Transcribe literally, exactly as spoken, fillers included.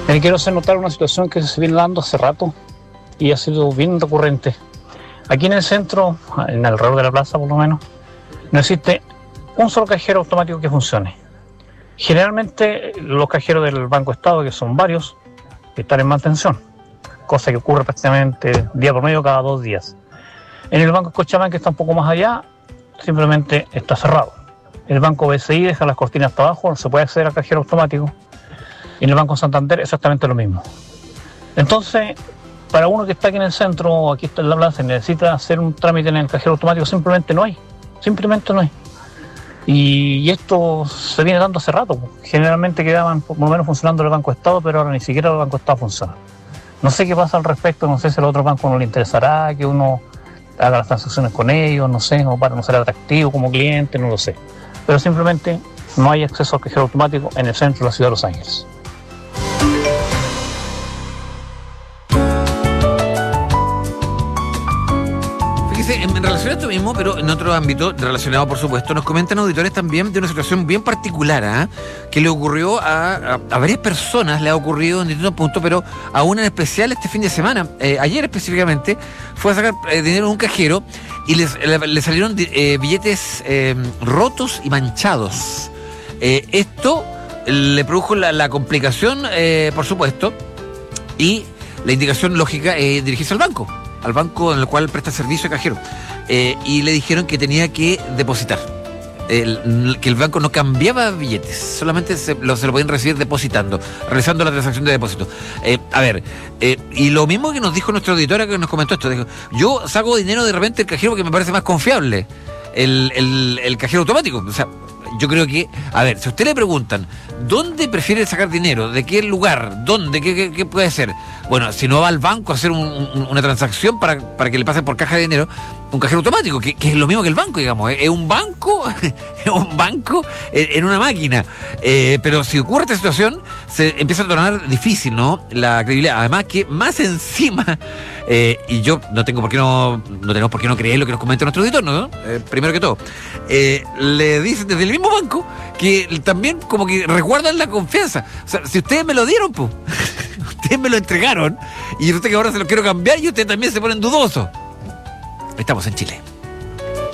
Me quiero hacer notar una situación que se viene dando hace rato y ha sido bien recurrente. Aquí en el centro, en alrededor de la plaza por lo menos, no existe un solo cajero automático que funcione. Generalmente los cajeros del Banco Estado, que son varios, están en mantención, cosa que ocurre prácticamente día por medio cada dos días. En el Banco Cochabamba, que está un poco más allá, simplemente está cerrado. El Banco B C I deja las cortinas hasta abajo, no se puede acceder al cajero automático. Y en el Banco Santander exactamente lo mismo. Entonces, para uno que está aquí en el centro o aquí está en la plaza y necesita hacer un trámite en el cajero automático, simplemente no hay. Simplemente no hay. Y, y esto se viene dando hace rato. Generalmente quedaban por lo menos funcionando el Banco Estado, pero ahora ni siquiera el Banco Estado funciona. No sé qué pasa al respecto, no sé si a los otros bancos no le interesará que uno haga las transacciones con ellos, no sé, o para no ser atractivo como cliente, no lo sé. Pero simplemente no hay acceso al cajero automático en el centro de la ciudad de Los Ángeles. En relación a esto mismo, pero en otro ámbito relacionado, por supuesto, nos comentan auditores también de una situación bien particular, ¿eh? que le ocurrió a, a, a varias personas, le ha ocurrido en distintos puntos, pero a una en especial este fin de semana. Eh, ayer específicamente fue a sacar eh, dinero en un cajero y les, le, le salieron eh, billetes eh, rotos y manchados. Eh, esto le produjo la, la complicación, eh, por supuesto, y la indicación lógica es eh, dirigirse al banco. al banco en el cual presta servicio de cajero, eh, y le dijeron que tenía que depositar, el, que el banco no cambiaba billetes, solamente se lo, se lo podían recibir depositando, realizando la transacción de depósito. Eh, a ver, eh, y lo mismo que nos dijo nuestra auditora que nos comentó esto, dijo, yo saco dinero de repente del cajero porque me parece más confiable, el, el, el cajero automático, o sea, yo creo que, a ver, si a usted le preguntan, ¿dónde prefiere sacar dinero? ¿De qué lugar? ¿Dónde? ¿Qué, qué, qué puede ser? Bueno, si no va al banco a hacer un, un, una transacción para, para que le pasen por caja de dinero, un cajero automático, que, que es lo mismo que el banco, digamos. Es un banco, es un banco en, en una máquina. Eh, pero si ocurre esta situación, se empieza a tornar difícil, ¿no? La credibilidad. Además que más encima, eh, y yo no tengo por qué no, no tenemos por qué no creer lo que nos comenta nuestro auditor, ¿no? Eh, primero que todo, eh, le dicen desde el mismo banco que también como que resguardan la confianza. O sea, si ustedes me lo dieron, pues, ustedes me lo entregaron y usted que ahora se lo quiero cambiar y ustedes también se ponen dudosos. Estamos en Chile.